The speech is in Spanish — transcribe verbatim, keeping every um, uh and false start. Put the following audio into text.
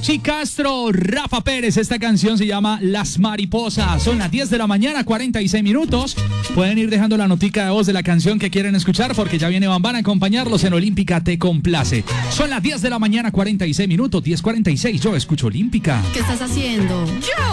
Richie Castro, Rafa Pérez. Esta canción se llama Las Mariposas. Son las diez de la mañana, cuarenta y seis minutos. Pueden ir dejando la notica de voz de la canción que quieren escuchar porque ya viene Bambán a acompañarlos en Olímpica Te Complace. Son las diez de la mañana, cuarenta y seis minutos, diez cuarenta y seis. Yo escucho Olímpica. ¿Qué estás haciendo? Yo